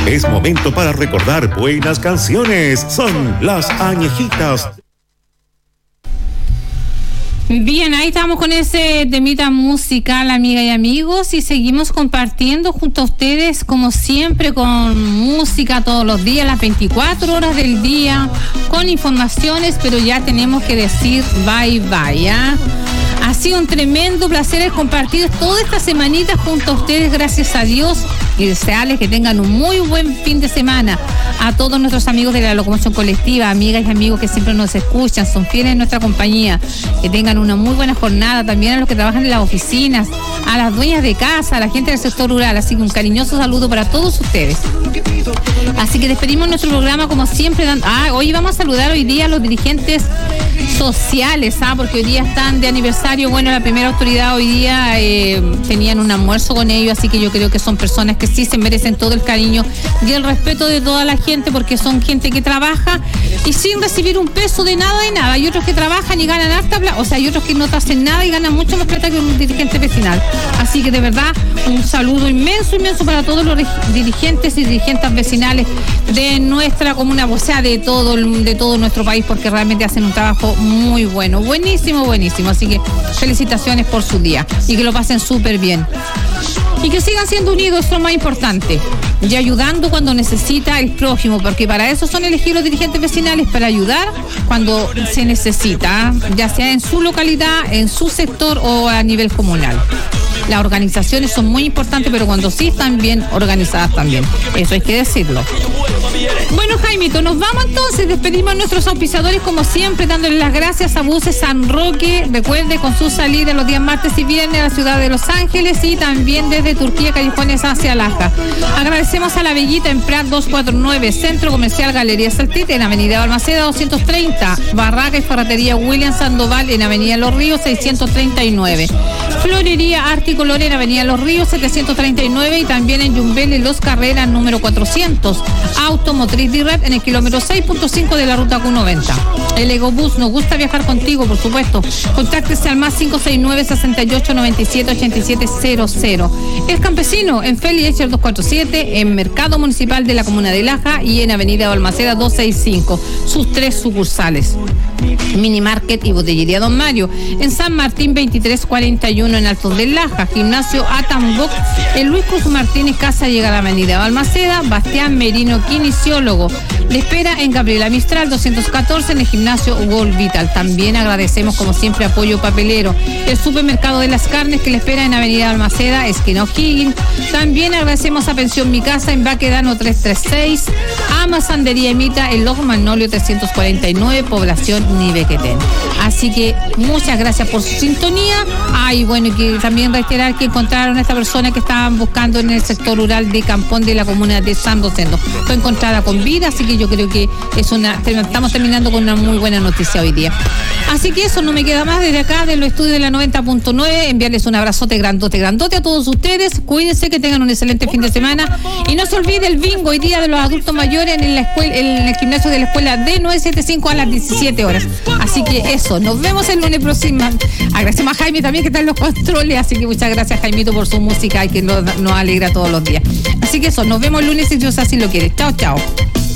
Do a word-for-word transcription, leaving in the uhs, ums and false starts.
Es momento para recordar buenas canciones. Son las añejitas. Bien, ahí estamos con ese temita musical, amigas y amigos, y seguimos compartiendo junto a ustedes, como siempre, con música todos los días, las veinticuatro horas del día, con informaciones, pero ya tenemos que decir bye bye, ¿ya? Ha sido un tremendo placer el compartir toda esta semanita junto a ustedes, gracias a Dios, y desearles que tengan un muy buen fin de semana. A todos nuestros amigos de la locomoción colectiva, amigas y amigos que siempre nos escuchan, son fieles en nuestra compañía, que tengan una muy buena jornada. También a los que trabajan en las oficinas, a las dueñas de casa, a la gente del sector rural. Así que un cariñoso saludo para todos ustedes. Así que despedimos nuestro programa como siempre. Dando... Ah, hoy vamos a saludar hoy día a los dirigentes sociales, ¿ah? Porque hoy día están de aniversario. Bueno, la primera autoridad hoy día eh, tenían un almuerzo con ellos, así que yo creo que son personas que sí se merecen todo el cariño y el respeto de toda la gente, porque son gente que trabaja y sin recibir un peso de nada de nada. Hay otros que trabajan y ganan harta plata, o sea, hay otros que no te hacen nada y ganan mucho más plata que un dirigente vecinal. Así que de verdad, un saludo inmenso, inmenso para todos los dirigentes y dirigentes vecinales de nuestra comuna, o sea, de todo, de todo nuestro país, porque realmente hacen un trabajo muy bueno, buenísimo, buenísimo. Así que felicitaciones por su día y que lo pasen súper bien. Y que sigan siendo unidos, es lo más importante. Y ayudando cuando necesita el prójimo, porque para eso son elegidos los dirigentes vecinales, para ayudar cuando se necesita, ya sea en su localidad, en su sector o a nivel comunal. Las organizaciones son muy importantes, pero cuando sí están bien organizadas también. Eso hay que decirlo. Bueno, Jaimito, nos vamos entonces. Despedimos a nuestros auspiciadores como siempre, dándoles las gracias a Buses San Roque. Recuerde, con su salida los días martes y viernes a la ciudad de Los Ángeles y también desde Turquía, Callejones hacia Laja. Agradecemos a La Bellita en Prat doscientos cuarenta y nueve, Centro Comercial Galería Saltite en Avenida Balmaceda doscientos treinta, Barraca y Ferretería William Sandoval en Avenida Los Ríos seiscientos treinta y nueve, Florería Arte y Color en Avenida Los Ríos setecientos treinta y nueve y también en Yumbel en Los Carreras número cuatrocientos. Automotriz D-Red en el kilómetro seis punto cinco de la ruta Q noventa. El Egobús, nos gusta viajar contigo, por supuesto. Contáctese al más cinco seis nueve, seis ocho, nueve siete, ocho siete cero cero. El Campesino en Feli Echer doscientos cuarenta y siete, en Mercado Municipal de la Comuna de Laja y en Avenida Balmaceda doscientos sesenta y cinco. Sus tres sucursales. Mini Market y Botellería Don Mario en San Martín veintitrés cuarenta y uno en Altos del Laja. Gimnasio Atamboc en Luis Cruz Martínez Casa llega a la Avenida Balmaceda. Bastián Merino, kinesiólogo, le espera en Gabriela Mistral doscientos catorce en el gimnasio Gold Vital. También agradecemos como siempre apoyo papelero, el supermercado de las carnes que le espera en Avenida Balmaceda esquina O'Higgins. También agradecemos a Pensión Mi Casa en Baquedano trescientos treinta y seis, a Masandería Emita en Lojo Magnolio trescientos cuarenta y nueve, población Nivequetén. Así que muchas gracias por su sintonía. Ay, bueno, y que también reiterar que encontraron a esta persona que estaban buscando en el sector rural de Campón de la comuna de San Rosendo. Fue encontrada con vida, así que yo creo que es una, estamos terminando con una muy buena noticia hoy día. Así que eso, no me queda más desde acá, de los estudios de la noventa punto nueve, enviarles un abrazote grandote, grandote a todos ustedes. Cuídense, que tengan un excelente fin de semana. Y no se olvide el bingo hoy día de los adultos mayores en la escuela, en el gimnasio de la escuela D novecientos setenta y cinco a las diecisiete horas. Así que eso, nos vemos el lunes próximo. Agradecemos a Jaime también que está en los controles, así que muchas gracias, Jaimito, por su música y que nos, nos alegra todos los días. Así que eso, nos vemos el lunes si Dios así lo quiere. Chao, chao.